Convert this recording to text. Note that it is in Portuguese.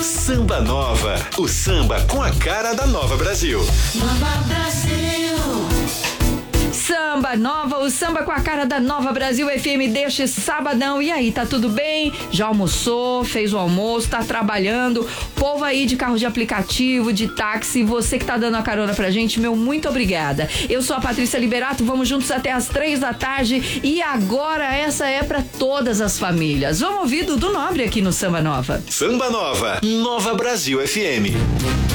Samba Nova, o samba com a cara da Nova Brasil. Nova Brasil. Samba Nova, o samba com a cara da Nova Brasil FM deste sabadão. E aí, tá tudo bem? Já almoçou, fez o almoço, tá trabalhando? Povo aí de carro de aplicativo, de táxi, você que tá dando a carona pra gente, meu muito obrigada. Eu sou a Patrícia Liberato, vamos juntos até as 3 da tarde e agora essa é pra todas as famílias. Vamos ouvir Dudu Nobre aqui no Samba Nova. Samba Nova, Nova Brasil FM.